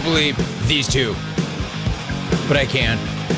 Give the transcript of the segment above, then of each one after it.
can't believe these two, but I can.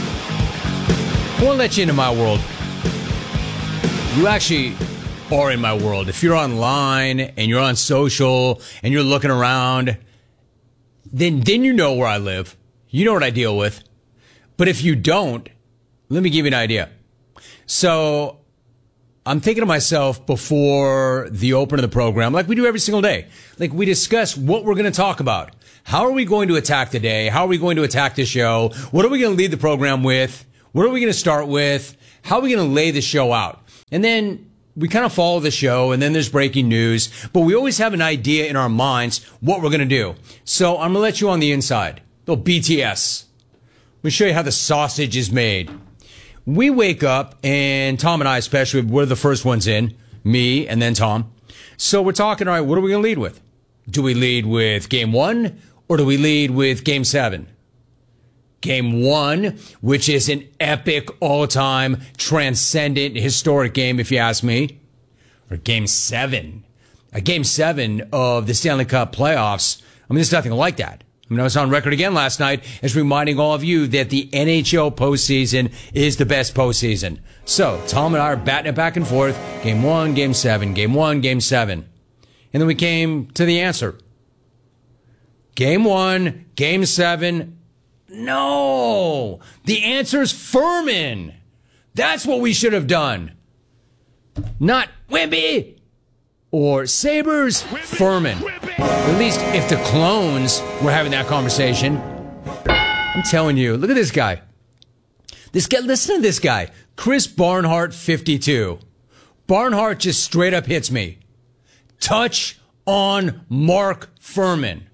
I want to let you into my world. You actually are in my world. If you're online and you're on social and you're looking around, then you know where I live. You know what I deal with. But if you don't, let me give you an idea. So I'm thinking to myself before the open of the program, like we do every single day, like we discuss what we're going to talk about. How are we going to attack the day? How are we going to attack the show? What are we going to lead the program with? What are we going to start with? How are we going to lay the show out? And then we kind of follow the show, and then there's breaking news. But we always have an idea in our minds what we're going to do. So I'm going to let you on the inside. Little BTS. Let me show you how the sausage is made. We wake up, and Tom and I especially, we're the first ones in. Me and then Tom. So we're talking, all right, what are we going to lead with? Do we lead with Game 1, or do we lead with Game 7? Game 1, which is an epic, all-time, transcendent, historic game, if you ask me. Or Game 7. A Game 7 of the Stanley Cup playoffs. I mean, there's nothing like that. I mean, I was on record again last night as reminding all of you that the NHL postseason is the best postseason. So, Tom and I are batting it back and forth. Game 1, Game 7. Game 1, Game 7. And then we came to the answer. Game 1, Game 7. No, the answer is Furman. That's what we should have done. Not Wemby or Sabres, Furman. At least if the clones were having that conversation. I'm telling you, look at this guy. Listen to this guy. Chris Barnhart, 52. Barnhart just straight up hits me. Touch on Mark Furman.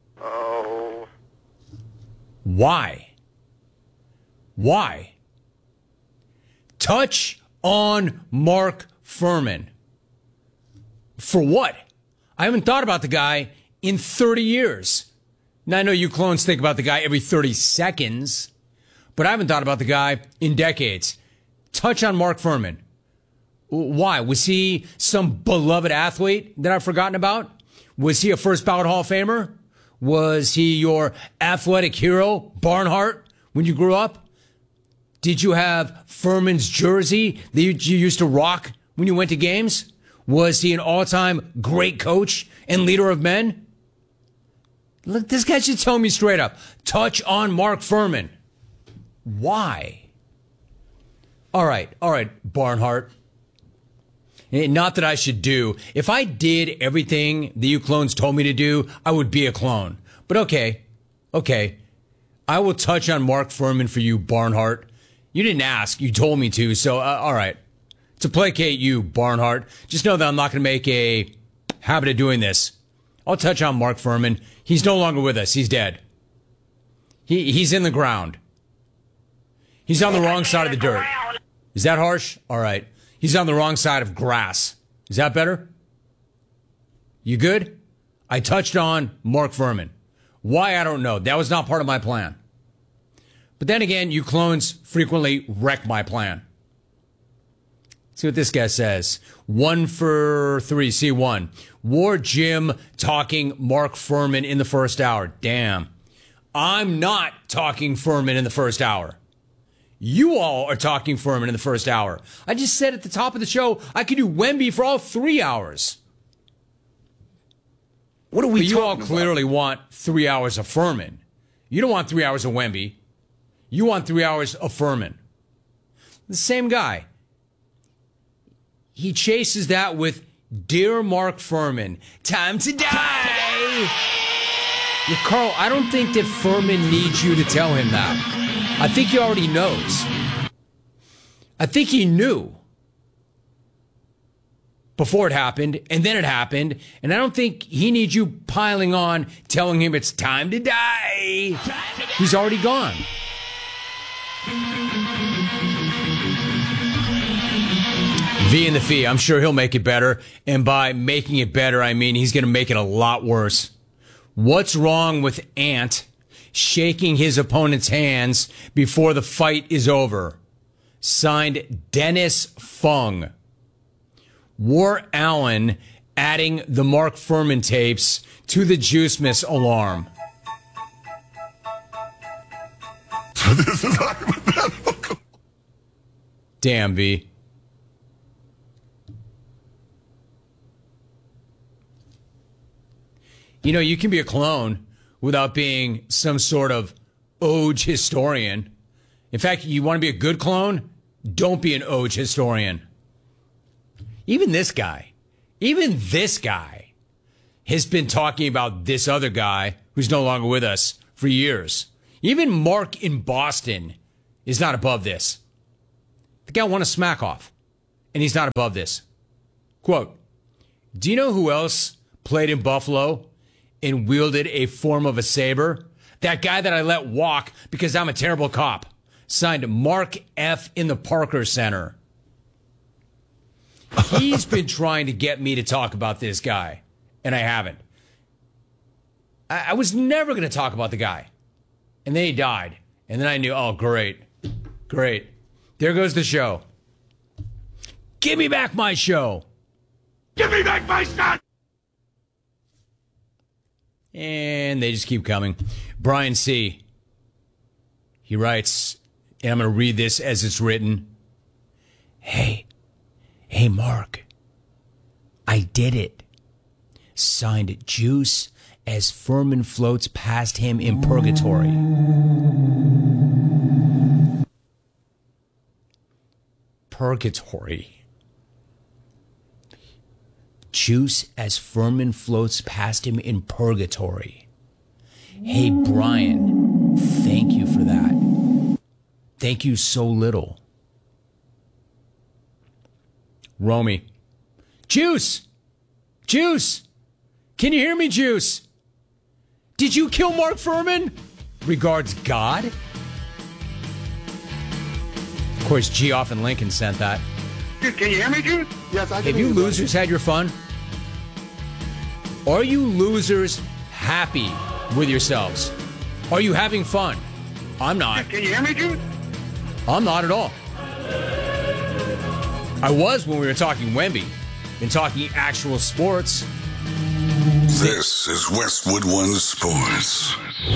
Why? Why? Touch on Mark Furman. For what? I haven't thought about the guy in 30 years. Now, I know you clones think about the guy every 30 seconds, but I haven't thought about the guy in decades. Touch on Mark Furman. Why? Was he some beloved athlete that I've forgotten about? Was he a first ballot Hall of Famer? Was he your athletic hero, Barnhart, when you grew up? Did you have Furman's jersey that you used to rock when you went to games? Was he an all-time great coach and leader of men? Look, this guy should tell me straight up. Touch on Mark Furman. Why? All right, Barnhart. Not that I should do. If I did everything that you clones told me to do, I would be a clone. But okay. I will touch on Mark Furman for you, Barnhart. You didn't ask. You told me to. So, all right. To placate you, Barnhart, just know that I'm not going to make a habit of doing this. I'll touch on Mark Furman. He's no longer with us. He's dead. He's in the ground. He's on the wrong side of the dirt. Is that harsh? All right. He's on the wrong side of grass. Is that better? You good? I touched on Mark Furman. Why, I don't know. That was not part of my plan. But then again, you clones frequently wreck my plan. See what this guy says. 1 for 3, C1. War Jim talking Mark Furman in the first hour. Damn. I'm not talking Furman in the first hour. You all are talking Furman in the first hour. I just said at the top of the show, I could do Wemby for all 3 hours. What are we talking about? You all about? clearly want 3 hours of Furman. You don't want 3 hours of Wemby. You want 3 hours of Furman. The same guy. He chases that with, Dear Mark Furman, time to die. Yeah, Carl, I don't think that Furman needs you to tell him that. I think he already knows. I think he knew before it happened, and then it happened, and I don't think he needs you piling on, telling him it's time to die. He's already gone. V and the fee, I'm sure he'll make it better, and by making it better, I mean he's going to make it a lot worse. What's wrong with Ant shaking his opponent's hands before the fight is over? Signed, Dennis Fung. War Allen adding the Mark Furman tapes to the Juice Miss alarm. This is hypothetical. Damn, V. You know, you can be a clone without being some sort of age historian. In fact, you want to be a good clone? Don't be an age historian. Even this guy has been talking about this other guy who's no longer with us for years. Even Mark in Boston is not above this. The guy won a smack off, and he's not above this. Quote, do you know who else played in Buffalo and wielded a form of a saber? That guy that I let walk because I'm a terrible cop. Signed Mark F. in the Parker Center. He's been trying to get me to talk about this guy, and I haven't. I was never going to talk about the guy. And then he died. And then I knew, oh, great. There goes the show. Give me back my show. Give me back my son! And they just keep coming. Brian C. He writes, and I'm going to read this as it's written. Hey, Mark. I did it. Signed Juice as Furman floats past him in purgatory. Purgatory. Juice as Furman floats past him in purgatory. Hey, Brian, thank you for that. Thank you so little. Romy. Juice! Can you hear me, Juice? Did you kill Mark Furman? Regards, God. Of course, Geoff and Lincoln sent that. Can you hear me, Jude? Yes, I can. Have you losers had your fun? Are you losers happy with yourselves? Are you having fun? I'm not. Can you hear me, Jude? I'm not at all. I was when we were talking Wemby and talking actual sports. This is Westwood One Sports.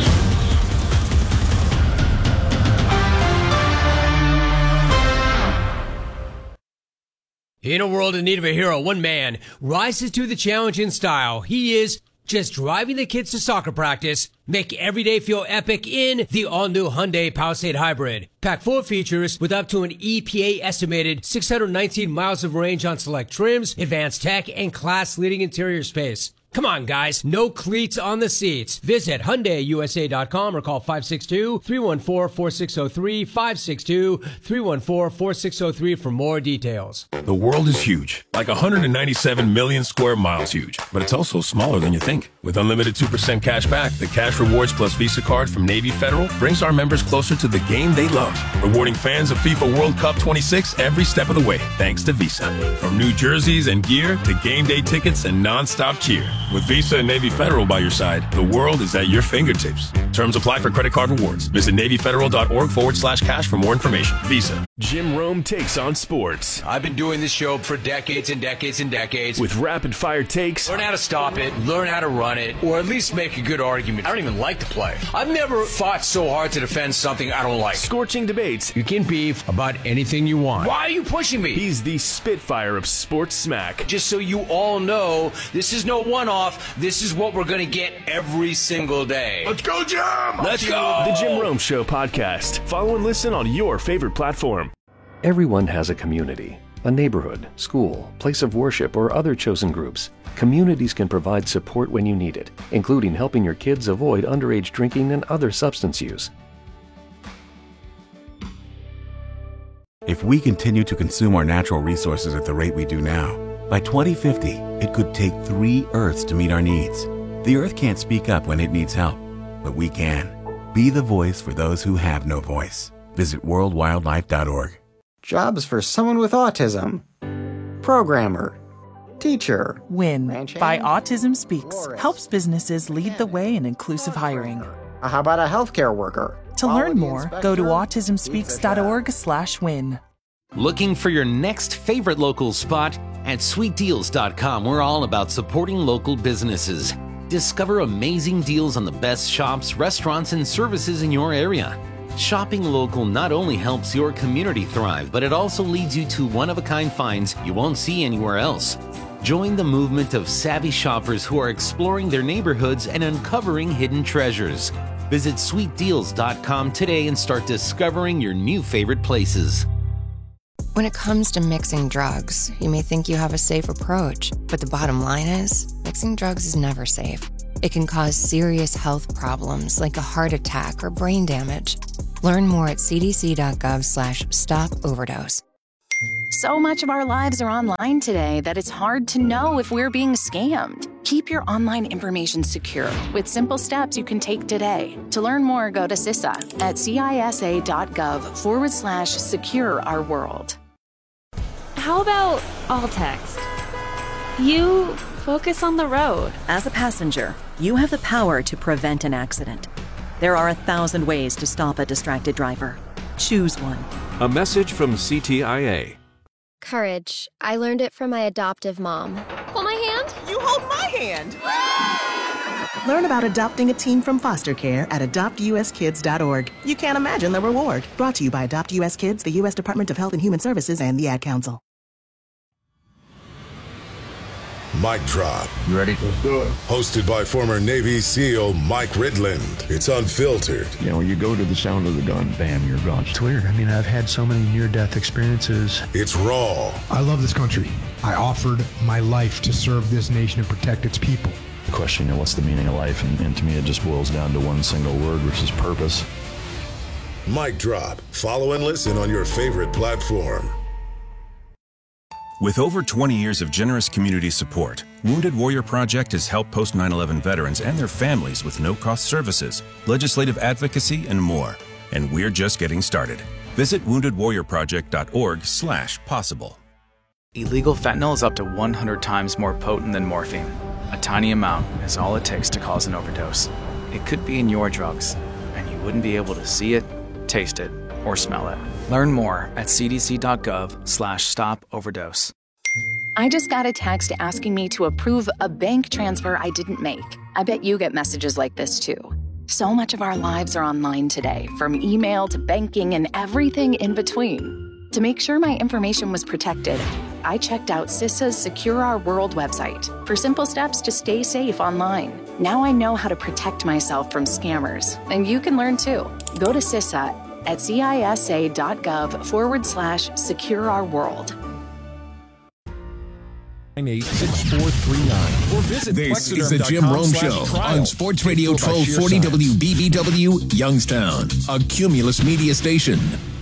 In a world in need of a hero, one man rises to the challenge in style. He is just driving the kids to soccer practice, make every day feel epic in the all-new Hyundai Palisade Hybrid. Packed full of features with up to an EPA estimated 619 miles of range on select trims, advanced tech, and class-leading interior space. Come on, guys. No cleats on the seats. Visit HyundaiUSA.com or call 562-314-4603, 562-314-4603 for more details. The world is huge, like 197 million square miles huge, but it's also smaller than you think. With unlimited 2% cash back, the Cash Rewards Plus Visa card from Navy Federal brings our members closer to the game they love, rewarding fans of FIFA World Cup 26 every step of the way, thanks to Visa. From new jerseys and gear to game day tickets and non-stop cheer. With Visa and Navy Federal by your side, the world is at your fingertips. Terms apply for credit card rewards. Visit NavyFederal.org/cash for more information. Visa. Jim Rome takes on sports. I've been doing this show for decades and decades and decades. With rapid-fire takes. Learn how to stop it, learn how to run it, or at least make a good argument. I don't even like to play. I've never fought so hard to defend something I don't like. Scorching debates. You can beef about anything you want. Why are you pushing me? He's the Spitfire of sports smack. Just so you all know, this is no one-off. This is what we're going to get every single day. Let's go, Jim! Let's go! The Jim Rome Show podcast. Follow and listen on your favorite platform. Everyone has a community, a neighborhood, school, place of worship, or other chosen groups. Communities can provide support when you need it, including helping your kids avoid underage drinking and other substance use. If we continue to consume our natural resources at the rate we do now, by 2050, it could take 3 Earths to meet our needs. The Earth can't speak up when it needs help, but we can. Be the voice for those who have no voice. Visit worldwildlife.org. Jobs for someone with autism. Programmer. Teacher. WIN Ranching, by Autism Speaks florist, helps businesses lead the way in inclusive hiring. How about a healthcare worker? To learn Quality more, go to inspector, autismspeaks.org/win. Looking for your next favorite local spot? At sweetdeals.com, we're all about supporting local businesses. Discover amazing deals on the best shops, restaurants, and services in your area. Shopping local not only helps your community thrive, but it also leads you to one-of-a-kind finds you won't see anywhere else. Join the movement of savvy shoppers who are exploring their neighborhoods and uncovering hidden treasures. Visit sweetdeals.com today and start discovering your new favorite places. When it comes to mixing drugs, you may think you have a safe approach, but the bottom line is, mixing drugs is never safe. It can cause serious health problems like a heart attack or brain damage. Learn more at cdc.gov/stop-overdose. So much of our lives are online today that it's hard to know if we're being scammed. Keep your online information secure with simple steps you can take today. To learn more, go to CISA at cisa.gov/secure our world. How about all text? You focus on the road. As a passenger, you have the power to prevent an accident. There are 1,000 ways to stop a distracted driver. Choose one. A message from CTIA. Courage. I learned it from my adoptive mom. Hold my hand. You hold my hand. Learn about adopting a teen from foster care at adoptuskids.org. You can't imagine the reward. Brought to you by Adopt US Kids, the U.S. Department of Health and Human Services, and the Ad Council. Mic Drop. You ready? Let's do it. Hosted by former Navy SEAL Mike Ridland. It's unfiltered. You know, you go to the sound of the gun, bam, you're gone. It's weird. I mean, I've had so many near-death experiences. It's raw. I love this country. I offered my life to serve this nation and protect its people. The question, what's the meaning of life? And to me, it just boils down to one single word, which is purpose. Mic Drop. Follow and listen on your favorite platform. With over 20 years of generous community support, Wounded Warrior Project has helped post 9/11 veterans and their families with no-cost services, legislative advocacy, and more. And we're just getting started. Visit woundedwarriorproject.org/possible. Illegal fentanyl is up to 100 times more potent than morphine. A tiny amount is all it takes to cause an overdose. It could be in your drugs, and you wouldn't be able to see it, taste it, or smell it. Learn more at cdc.gov/stop-overdose. I just got a text asking me to approve a bank transfer I didn't make. I bet you get messages like this too. So much of our lives are online today, from email to banking and everything in between. To make sure my information was protected, I checked out CISA's Secure Our World website for simple steps to stay safe online. Now I know how to protect myself from scammers, and you can learn too. Go to CISA at cisa.gov/secure-our-world. 986-439 or visit This is the Jim Rome Show on Sports Radio 1240 WBBW Youngstown, a Cumulus media station.